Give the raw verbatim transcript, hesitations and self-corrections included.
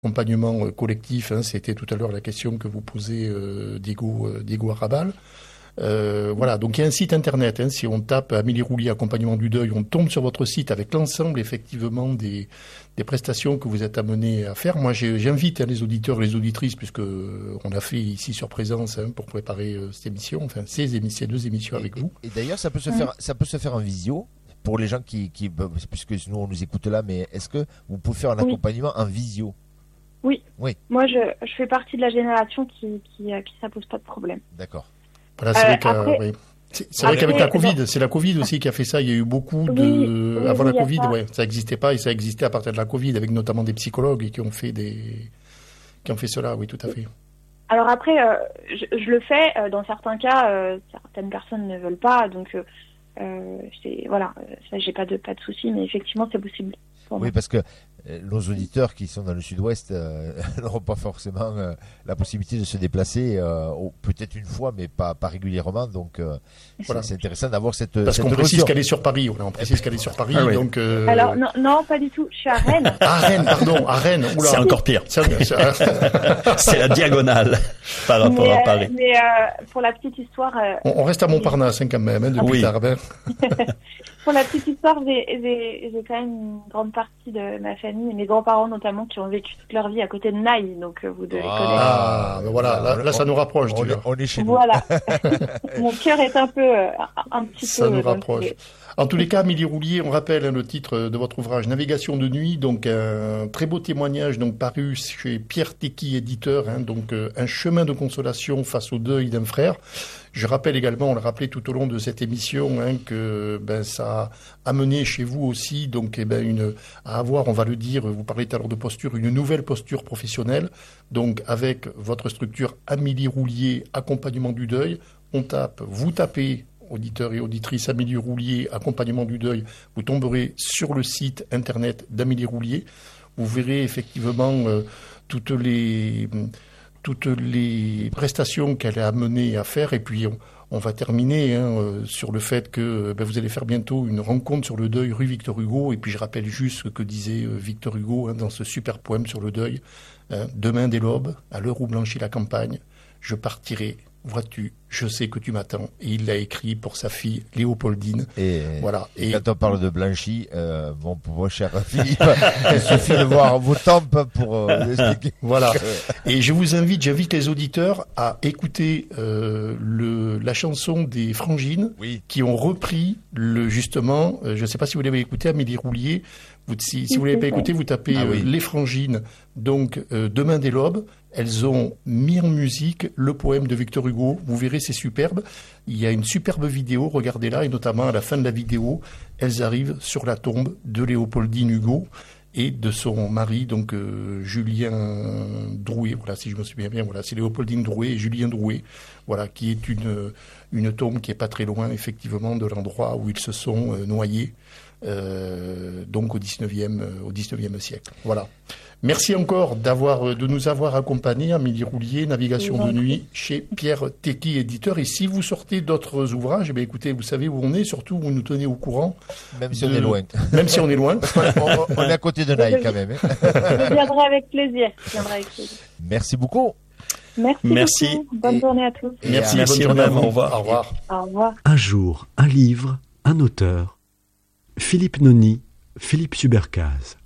accompagnement euh, collectif, hein, c'était tout à l'heure la question que vous posez euh, Diego, euh, Diego Arrabal. Euh, voilà, donc il y a un site internet, hein, si on tape Amélie Roulier accompagnement du deuil, on tombe sur votre site avec l'ensemble effectivement des, des prestations que vous êtes amenés à faire. Moi j'ai, j'invite hein, les auditeurs et les auditrices, puisque on a fait ici sur Présence hein, pour préparer euh, cette émission, enfin ces émissions, deux émissions et, avec et, vous. Et d'ailleurs ça peut se faire, ça peut se faire en visio. Pour les gens qui, qui, puisque nous on nous écoute là, mais est-ce que vous pouvez faire un Oui. accompagnement en visio? Oui. Oui. Moi, je, je fais partie de la génération qui, qui, qui ça pose pas de problème. D'accord. Voilà, c'est Euh, vrai qu'à- après- oui. C'est, c'est vrai après, qu'avec la Covid, bon. c'est la Covid aussi qui a fait ça. Il y a eu beaucoup de, Oui, oui, avant oui, la il y a Covid, ça. ouais, ça existait pas et ça existait à partir de la Covid, avec notamment des psychologues qui ont fait des, qui ont fait cela. Oui, tout à fait. Alors après, euh, je, je le fais. euh, Dans certains cas, euh, certaines personnes ne veulent pas, donc euh, euh, c'est, voilà, euh, ça, j'ai pas de pas de souci, mais effectivement, c'est possible. pour moi. Oui, parce que euh, nos auditeurs qui sont dans le sud-ouest euh, n'auront pas forcément euh, la possibilité de se déplacer, euh, au- peut-être une fois, mais pas, pas régulièrement. Donc, euh, Voilà. c'est, c'est intéressant d'avoir cette, Parce cette qu'on précise notion. qu'elle est sur Paris. Voilà, on précise qu'elle est sur Paris. Ah oui. Donc, euh... Alors non, non, pas du tout. Je suis à Rennes. à Rennes, pardon, à Rennes. Oula. C'est encore pire. Ça, ça- C'est la diagonale par rapport mais à euh, Paris. mais euh, pour la petite histoire, euh, on, on reste à Montparnasse hein, quand même, hein, depuis Oui. tard. hein. pour la petite histoire, j'ai, j'ai, j'ai quand même une grande partie de ma famille, et mes grands-parents notamment, qui ont vécu toute leur vie à côté de Naï, donc euh, vous devez connaître. Ah, ben voilà, là, là, ça nous rapproche. On déjà. est, on est chez nous. Voilà. Mon cœur est un peu, euh, un petit Ça peu. nous donc, rapproche. euh, En tous les cas, Amélie Roulier, on rappelle hein, le titre de votre ouvrage Navigation de nuit, donc un très beau témoignage donc paru chez Pierre Tecky, éditeur, hein, donc euh, un chemin de consolation face au deuil d'un frère. Je rappelle également, on l'a rappelé tout au long de cette émission, hein, que ben ça a amené chez vous aussi donc eh ben une à avoir, on va le dire, vous parlez tout à l'heure de posture, une nouvelle posture professionnelle, donc avec votre structure Amélie Roulier, accompagnement du deuil. On tape, vous tapez auditeurs et auditrices Amélie Roulier, accompagnement du deuil, vous tomberez sur le site internet d'Amélie Roulier. Vous verrez effectivement euh, toutes les toutes les prestations qu'elle a amenées à faire. Et puis on, on va terminer hein, euh, sur le fait que ben, vous allez faire bientôt une rencontre sur le deuil rue Victor Hugo. Et puis je rappelle juste ce que disait euh, Victor Hugo hein, dans ce super poème sur le deuil. Hein, demain dès l'aube, à l'heure où blanchit la campagne, je partirai. Vois-tu, je sais que tu m'attends. Et il l'a écrit pour sa fille Léopoldine. Et, Voilà. et Et quand on parle de blanchi, euh, mon pauvre cher Philippe, il suffit de voir vos tempes pour euh, l'expliquer. voilà. Et je vous invite, j'invite les auditeurs à écouter euh, le, la chanson des Frangines Oui. qui ont repris le justement. euh, je ne sais pas si vous l'avez écouté, Amélie Roulier. Vous, si, si vous l'avez pas écouté, vous tapez Ah oui. euh, les Frangines. Donc euh, demain dès l'aube. Elles ont mis en musique le poème de Victor Hugo. Vous verrez, c'est superbe. Il y a une superbe vidéo, regardez-la, et notamment à la fin de la vidéo, elles arrivent sur la tombe de Léopoldine Hugo et de son mari, donc euh, Julien Drouet. Voilà, si je me souviens bien, voilà, c'est Léopoldine Drouet et Julien Drouet, voilà, qui est une une tombe qui est pas très loin, effectivement, de l'endroit où ils se sont euh, noyés, euh, donc au dix-neuvième euh, au dix-neuvième siècle. Voilà. Merci encore d'avoir, de nous avoir accompagnés, Amélie Roulier, Navigation de nuit, chez Pierre Tecky, éditeur. Et si vous sortez d'autres ouvrages, eh bien, écoutez, vous savez où on est, surtout vous nous tenez au courant. Même si de- on est loin. Même si on est loin. on, on est à côté de Naï quand même. hein. Je viendrai avec plaisir. Je viendrai avec plaisir. Merci beaucoup. Merci. Merci. beaucoup. Bonne Et- journée à tous. Et Merci, Merci bonne journée à vous-même, vous. au revoir. Au revoir. Au revoir. Un jour, un livre, un auteur. Philippe Noni, Philippe Subercase.